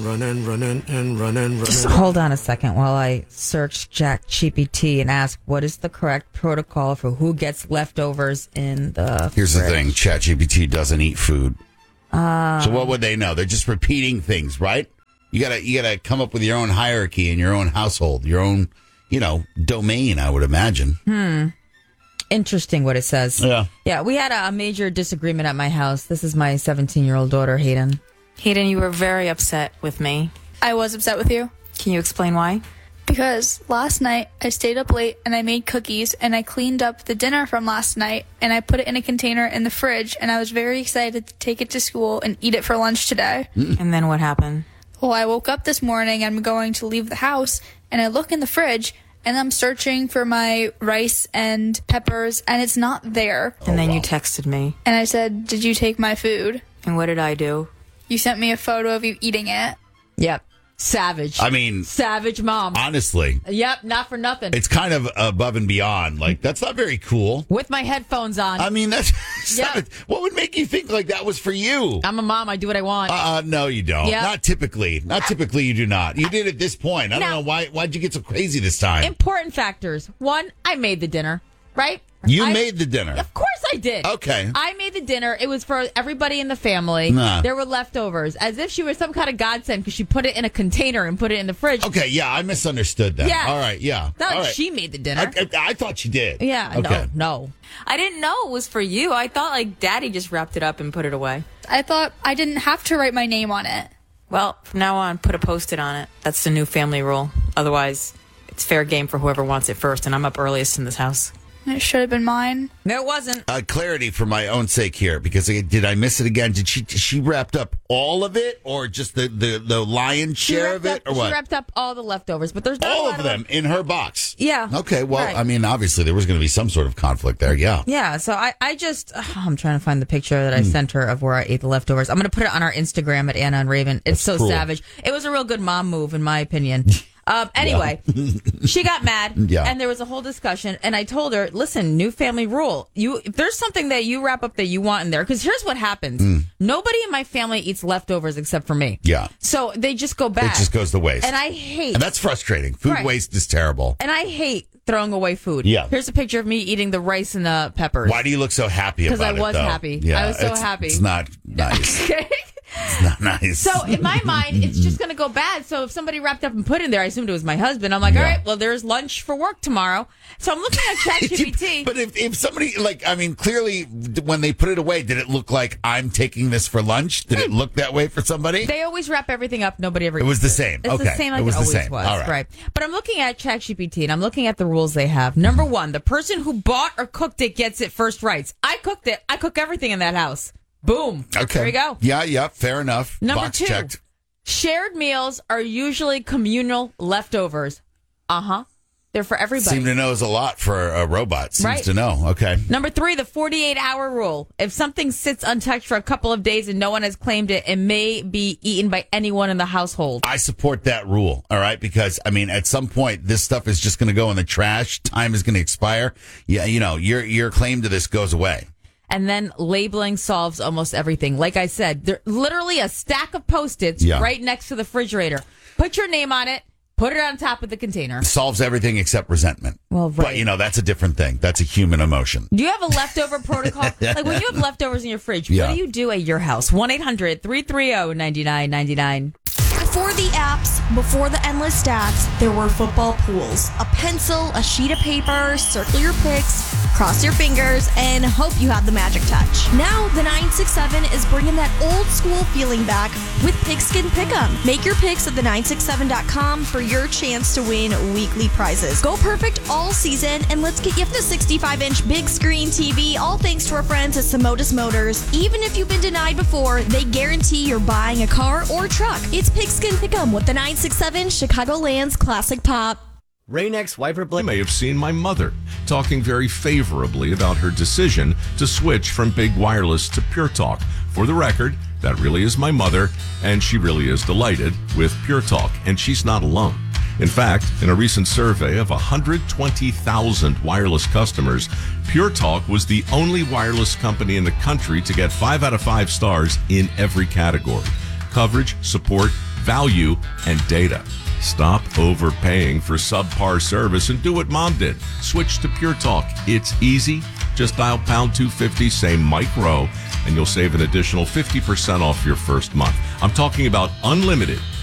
run. Just hold on a second while I search ChatGPT and ask what is the correct protocol for who gets leftovers in the Here's fridge. the thing. ChatGPT doesn't eat food. So what would they know? They're just repeating things, right? You gotta come up with your own hierarchy in your own household, your own, domain, I would imagine. Interesting what it says. Yeah, we had a major disagreement at my house. This is my 17-year-old daughter, Hayden. Hayden, you were very upset with me. I was upset with you. Can you explain why? Because last night I stayed up late and I made cookies and I cleaned up the dinner from last night and I put it in a container in the fridge and I was very excited to take it to school and eat it for lunch today. And then what happened? Well, I woke up this morning and I'm going to leave the house and I look in the fridge and I'm searching for my rice and peppers and it's not there. And then you texted me. And I said, "Did you take my food?" And what did I do? You sent me a photo of you eating it. Yep. Savage. I mean, savage mom. Honestly. Yep, not for nothing. It's kind of above and beyond. Like, that's not very cool. With my headphones on. I mean, that's what would make you think like that was for you? I'm a mom. I do what I want. No, you don't. Yep. Not typically. Not typically you do not. You did at this point. I don't know why'd you get so crazy this time? Important factors. One, I made the dinner, right? You made the dinner. Of course I did. Okay. I made the dinner. It was for everybody in the family. Nah. There were leftovers. As if she was some kind of godsend because she put it in a container and put it in the fridge. Okay, yeah, I misunderstood that. Yeah. All right, yeah. Not All like right. she made the dinner. I thought she did. Yeah, Okay. no. I didn't know it was for you. I thought Daddy just wrapped it up and put it away. I thought I didn't have to write my name on it. Well, from now on, put a Post-it on it. That's the new family rule. Otherwise, it's fair game for whoever wants it first, and I'm up earliest in this house. It should have been mine. No, it wasn't. Clarity for my own sake here, because did I miss it again? Did she wrapped up all of it, or just the lion's share of it, or what? She wrapped up all the leftovers, but there's not all a lot of them in her box. Yeah. Okay. Well, Right. I mean, obviously there was going to be some sort of conflict there. Yeah. Yeah, so I just, I'm trying to find the picture that I sent her of where I ate the leftovers. I'm going to put it on our Instagram at Anna and Raven. It's That's so cruel. savage. It was a real good mom move, in my opinion. Anyway, she got mad, and there was a whole discussion, and I told her, listen, new family rule. If there's something that you wrap up that you want in there, because here's what happens. Nobody in my family eats leftovers except for me. Yeah. So they just go bad. It just goes to waste. And I hate. And that's frustrating. Food Right. waste is terrible. And I hate throwing away food. Yeah. Here's a picture of me eating the rice and the peppers. Why do you look so happy about it? Because I was though? happy. Yeah, I was so happy. It's not nice. Okay. It's not nice. So in my mind, it's just going to go bad. So if somebody wrapped up and put in there, I assumed it was my husband. I'm like, all right, well, there's lunch for work tomorrow. So I'm looking at ChatGPT. But if somebody, clearly when they put it away, did it look like I'm taking this for lunch? Did it look that way for somebody? They always wrap everything up. Nobody ever. It was eats the same. It's Okay. the same like It was the always same. was. All right. But I'm looking at ChatGPT and I'm looking at the rules they have. Number one, the person who bought or cooked it gets it first rights. I cooked it. I cook everything in that house. Boom. Okay. There you go. Yeah, fair enough. Number Box two, checked. shared meals are usually communal leftovers. They're for everybody. Seem to know a lot for a robot. Seems Right. to know. Okay. Number three, the 48-hour rule. If something sits untouched for a couple of days and no one has claimed it, it may be eaten by anyone in the household. I support that rule, all right? Because, I mean, at some point, this stuff is just going to go in the trash. Time is going to expire. Yeah, your claim to this goes away. And then labeling solves almost everything. Like I said, there's literally a stack of Post-its right next to the refrigerator. Put your name on it. Put it on top of the container. Solves everything except resentment. Well, right. But, that's a different thing. That's a human emotion. Do you have a leftover protocol? Like when you have leftovers in your fridge, what do you do at your house? 1-800-330-9999. Before the apps, before the endless stats, there were football pools. A pencil, a sheet of paper, circle your picks, cross your fingers, and hope you have the magic touch. Now, the 967 is bringing that old school feeling back with Pigskin Pick'em. Make your picks at the967.com for your chance to win weekly prizes. Go perfect all season, and let's get you the 65-inch big screen TV, all thanks to our friends at Samotis Motors. Even if you've been denied before, they guarantee you're buying a car or truck. It's Pigskin Pick'em with the 967 Chicagoland's Classic Pop. Rain-X wiper blade. You may have seen my mother talking very favorably about her decision to switch from Big Wireless to Pure Talk. For the record, that really is my mother, and she really is delighted with Pure Talk, and she's not alone. In fact, in a recent survey of 120,000 wireless customers, Pure Talk was the only wireless company in the country to get 5 out of 5 stars in every category: coverage, support, value, and data. Stop overpaying for subpar service and do what Mom did. Switch to Pure Talk. It's easy. Just dial pound 250, say Mike Rowe, and you'll save an additional 50% off your first month. I'm talking about unlimited